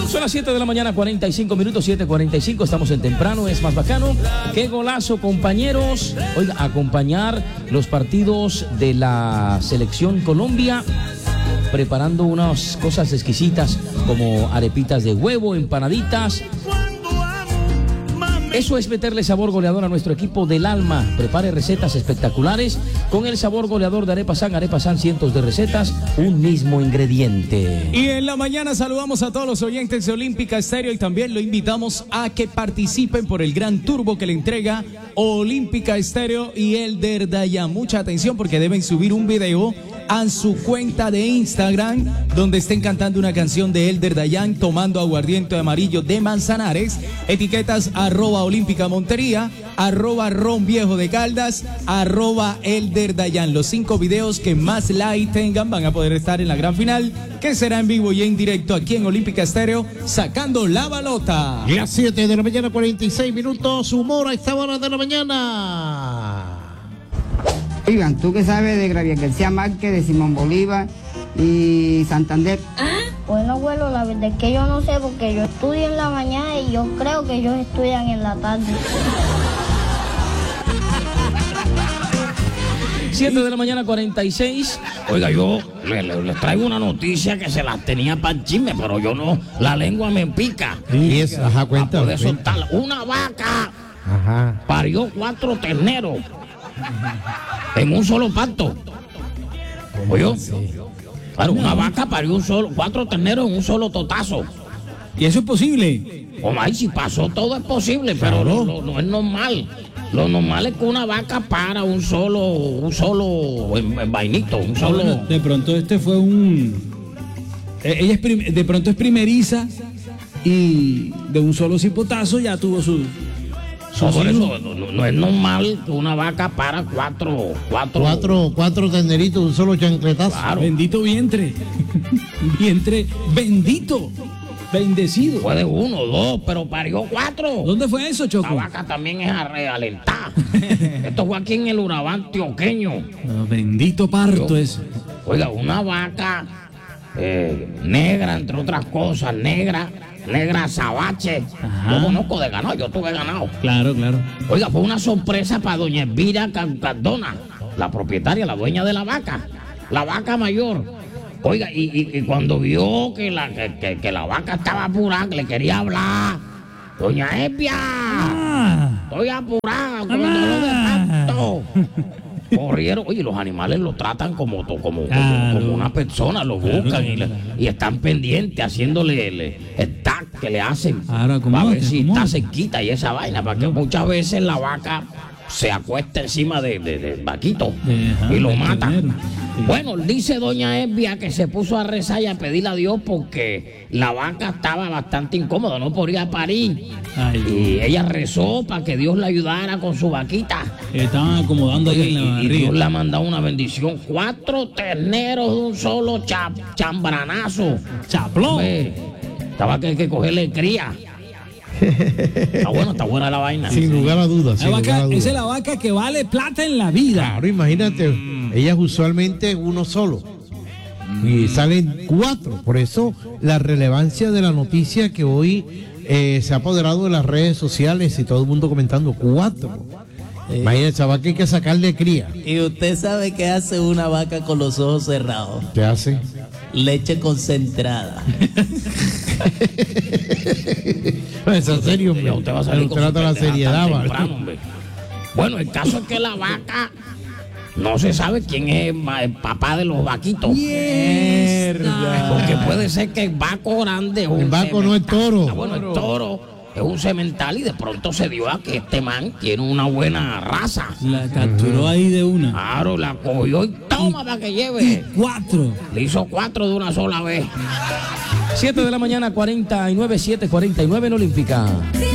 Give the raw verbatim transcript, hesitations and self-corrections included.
Son las siete de la mañana, cuarenta y cinco minutos, siete cuarenta y cinco, estamos en temprano, es más bacano. Qué golazo, compañeros. Oiga, acompañar los partidos de la selección Colombia, preparando unas cosas exquisitas como arepitas de huevo, empanaditas. Eso es meterle sabor goleador a nuestro equipo del alma. Prepare recetas espectaculares con el sabor goleador de Arepa San. Arepa San, cientos de recetas, un mismo ingrediente. Y en la mañana saludamos a todos los oyentes de Olímpica Estéreo y también lo invitamos a que participen por el gran turbo que le entrega Olímpica Estéreo y Elder Dayan. Mucha atención porque deben subir un video a su cuenta de Instagram donde estén cantando una canción de Elder Dayan tomando aguardiente amarillo de Manzanares. Etiquetas arroba Olímpica Montería, arroba Ron Viejo de Caldas, arroba Elder Dayan. Los cinco videos que más like tengan van a poder estar en la gran final, que será en vivo y en directo aquí en Olímpica Estéreo, sacando la balota. Las siete de la mañana, cuarenta y seis minutos, humor a esta hora de la mañana. Iván, ¿tú qué sabes de Gabriel García Márquez, de Simón Bolívar y Santander? ¿Ah? Bueno, abuelo, la verdad es que yo no sé porque yo estudio en la mañana y yo creo que ellos estudian en la tarde. siete de la mañana, cuarenta y seis. Oiga, yo les le, le traigo una noticia que se las tenía para el chisme, pero yo no, la lengua me pica. Y eso, ajá, cuéntame. Por eso tal, una vaca Ajá. parió cuatro terneros en un solo parto. ¿Oyó? Claro, una vaca parió un solo, cuatro terneros en un solo totazo. ¿Y eso es posible? Omar, si pasó todo es posible, pero no, no, no es normal. Lo normal es que una vaca para un solo, un solo en, en vainito, un solo. Bueno, de pronto este fue un. eh, Ella es prim... de pronto es primeriza y de un solo cipotazo ya tuvo su. su No, por signo. eso no, no- no es normal que una vaca para cuatro, cuatro. Cuatro, cuatro tenderitos, un solo chancletazo. Claro. Bendito vientre. Vientre bendito. Bendecido. Puede uno, dos, pero parió cuatro. ¿Dónde fue eso, La Choco? vaca también es alentada. Esto fue aquí en el Urabá antioqueño. Ah, bendito parto ese. Oiga, una vaca eh, negra, entre otras cosas, negra, negra azabache. Ajá. Yo conozco de ganado, yo tuve ganado. Claro, claro. Oiga, fue una sorpresa para doña Elvira Car- Cardona, la propietaria, la dueña de la vaca, la vaca mayor. Oiga, y, y- y cuando vio que la, que, que- que la vaca estaba apurada, que le quería hablar, doña Evia, Ah, estoy apurada con el dolor de parto. Corrieron, oye, los animales lo tratan como, to- como, como, Claro. como una persona, lo buscan Claro, y, le- claro. y están pendientes, haciéndole el, el tac que le hacen. Ahora, para ver acomódate, si acomódate. está cerquita y esa vaina, porque muchas veces la vaca se acuesta encima de, de- del vaquito De- ajá, y lo del mata. ternero. Sí. Bueno, dice doña Evia que se puso a rezar y a pedirle a Dios porque la vaca estaba bastante incómoda, no podía parir. Ay, Y ella rezó para que Dios la ayudara con su vaquita. estaban acomodando ahí Oye, en la y, y barriga. Dios le ha mandado una bendición. Cuatro terneros de un solo cha- chambranazo. Chaplón. Hombre, estaba que hay que cogerle cría. Está bueno, está buena la vaina. Sin lugar a dudas. La sin lugar vaca, a dudas. esa es la vaca que vale plata en la vida. Claro, imagínate, ellas usualmente uno solo. Y salen cuatro. Por eso la relevancia de la noticia que hoy eh, se ha apoderado de las redes sociales y todo el mundo comentando cuatro. Imagínate, esa vaca hay que sacarle cría. Y usted sabe qué hace una vaca con los ojos cerrados. ¿Qué hace? Leche concentrada. No, es en serio, hombre. Ya usted va a salir Usted con su trata la pendeja seriedad, tan ¿vale? temprano, hombre. Bueno, el caso es que la vaca no se sabe quién es ma- el papá de los vaquitos. Mierda. Porque puede ser que el vaco grande es un El vaco no es semental. toro. Ah, bueno, el toro es un semental y de pronto se dio a que este man tiene una buena raza. La capturó ahí de una. Claro, la cogió y toma para que lleve. Cuatro. Le hizo cuatro de una sola vez. siete de la mañana, cuarenta y nueve, siete cuarenta y nueve en Olímpica.